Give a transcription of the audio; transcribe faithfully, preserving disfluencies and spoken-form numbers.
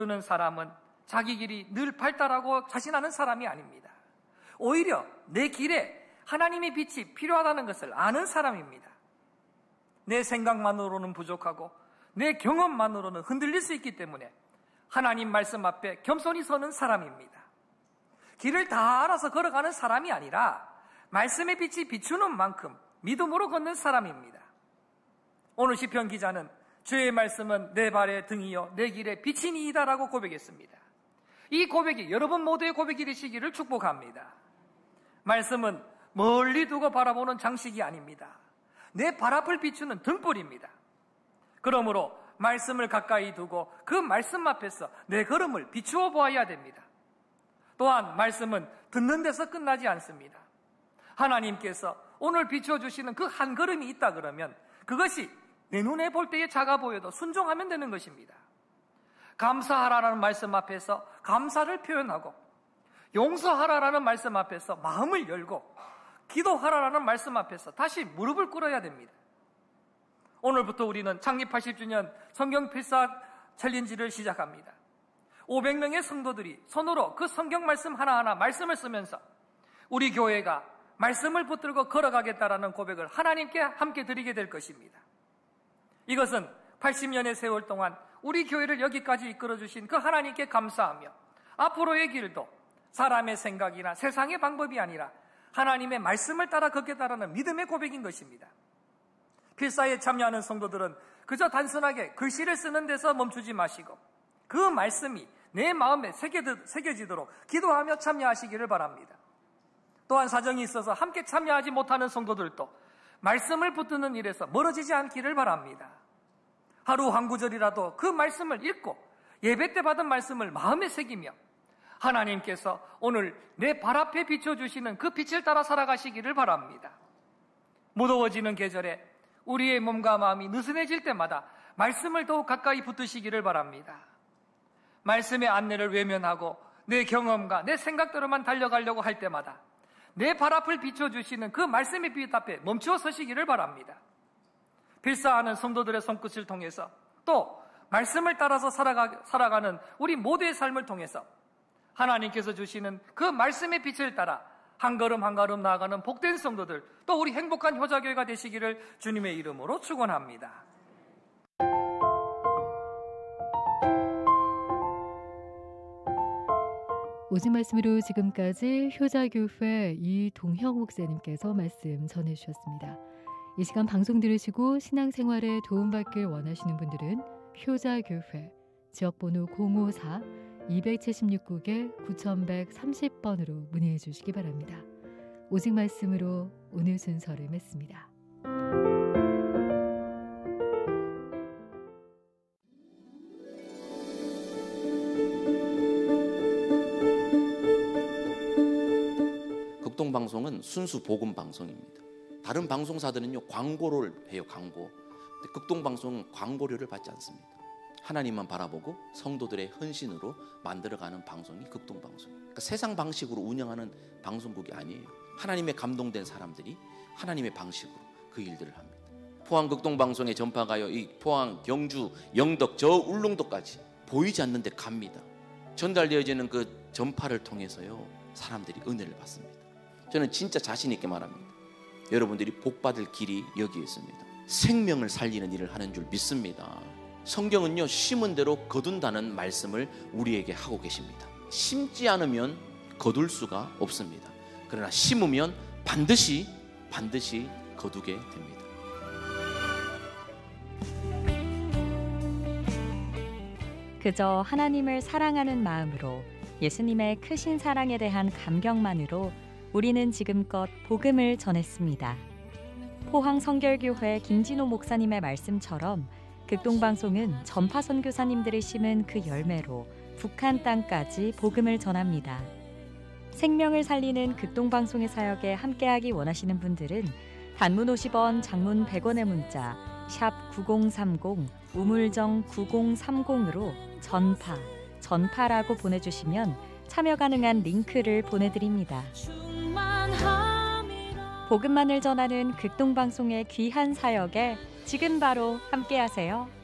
는 사람은 자기 길이 늘 발달하고 자신하는 사람이 아닙니다. 오히려 내 길에 하나님의 빛이 필요하다는 것을 아는 사람입니다. 내 생각만으로는 부족하고 내 경험만으로는 흔들릴 수 있기 때문에 하나님 말씀 앞에 겸손히 서는 사람입니다. 길을 다 알아서 걸어가는 사람이 아니라 말씀의 빛이 비추는 만큼 믿음으로 걷는 사람입니다. 오늘 시편 기자는 주의 말씀은 내 발의 등이요 내 길의 빛이니이다라고 고백했습니다. 이 고백이 여러분 모두의 고백이 되시기를 축복합니다. 말씀은 멀리 두고 바라보는 장식이 아닙니다. 내 발 앞을 비추는 등불입니다. 그러므로 말씀을 가까이 두고 그 말씀 앞에서 내 걸음을 비추어 보아야 됩니다. 또한 말씀은 듣는 데서 끝나지 않습니다. 하나님께서 오늘 비춰주시는 그 한 걸음이 있다 그러면 그것이 내 눈에 볼 때에 작아 보여도 순종하면 되는 것입니다. 감사하라라는 말씀 앞에서 감사를 표현하고, 용서하라라는 말씀 앞에서 마음을 열고, 기도하라라는 말씀 앞에서 다시 무릎을 꿇어야 됩니다. 오늘부터 우리는 창립 팔십 주년 성경 필사 챌린지를 시작합니다. 오백 명의 성도들이 손으로 그 성경 말씀 하나하나 말씀을 쓰면서 우리 교회가 말씀을 붙들고 걸어가겠다라는 고백을 하나님께 함께 드리게 될 것입니다. 이것은 팔십 년의 세월 동안 우리 교회를 여기까지 이끌어주신 그 하나님께 감사하며 앞으로의 길도 사람의 생각이나 세상의 방법이 아니라 하나님의 말씀을 따라 걷겠다라는 믿음의 고백인 것입니다. 필사에 참여하는 성도들은 그저 단순하게 글씨를 쓰는 데서 멈추지 마시고 그 말씀이 내 마음에 새겨지도록 기도하며 참여하시기를 바랍니다. 또한 사정이 있어서 함께 참여하지 못하는 성도들도 말씀을 붙드는 일에서 멀어지지 않기를 바랍니다. 하루 한 구절이라도 그 말씀을 읽고 예배 때 받은 말씀을 마음에 새기며 하나님께서 오늘 내 발 앞에 비춰주시는 그 빛을 따라 살아가시기를 바랍니다. 무더워지는 계절에 우리의 몸과 마음이 느슨해질 때마다 말씀을 더욱 가까이 붙드시기를 바랍니다. 말씀의 안내를 외면하고 내 경험과 내 생각대로만 달려가려고 할 때마다 내 발 앞을 비춰주시는 그 말씀의 빛 앞에 멈추어 서시기를 바랍니다. 필사하는 성도들의 손끝을 통해서 또 말씀을 따라서 살아가, 살아가는 우리 모두의 삶을 통해서 하나님께서 주시는 그 말씀의 빛을 따라 한 걸음 한 걸음 나아가는 복된 성도들, 또 우리 행복한 효자교회가 되시기를 주님의 이름으로 축원합니다. 오직 말씀으로 지금까지 효자교회 이동형 목사님께서 말씀 전해주셨습니다. 이 시간 방송 들으시고 신앙생활에 도움받길 원하시는 분들은 효자교회 지역번호 공오사 이칠육 국에 구천백삼십 번으로 문의해 주시기 바랍니다. 오직 말씀으로 오늘 순서를 맺습니다. 극동방송은 순수 복음 방송입니다. 다른 방송사들은요 광고를 해요. 광고. 근데 극동방송은 광고료를 받지 않습니다. 하나님만 바라보고 성도들의 헌신으로 만들어가는 방송이 극동방송이에요. 그러니까 세상 방식으로 운영하는 방송국이 아니에요. 하나님의 감동된 사람들이 하나님의 방식으로 그 일들을 합니다. 포항 극동방송의 전파가요, 이 포항, 경주, 영덕, 저 울릉도까지 보이지 않는데 갑니다. 전달되어지는 그 전파를 통해서요 사람들이 은혜를 받습니다. 저는 진짜 자신 있게 말합니다. 여러분들이 복받을 길이 여기에 있습니다. 생명을 살리는 일을 하는 줄 믿습니다. 성경은요 심은 대로 거둔다는 말씀을 우리에게 하고 계십니다. 심지 않으면 거둘 수가 없습니다. 그러나 심으면 반드시 반드시 거두게 됩니다. 그저 하나님을 사랑하는 마음으로 예수님의 크신 사랑에 대한 감격만으로 우리는 지금껏 복음을 전했습니다. 포항 성결교회 김진호 목사님의 말씀처럼 극동방송은 전파 선교사님들이 심은 그 열매로 북한 땅까지 복음을 전합니다. 생명을 살리는 극동방송의 사역에 함께하기 원하시는 분들은 단문 오십 원, 장문 백 원의 문자 샵 구공삼공 우물정 구공삼공으로 전파, 전파라고 보내주시면 참여 가능한 링크를 보내드립니다. 복음만을 전하는 극동방송의 귀한 사역에 지금 바로 함께하세요.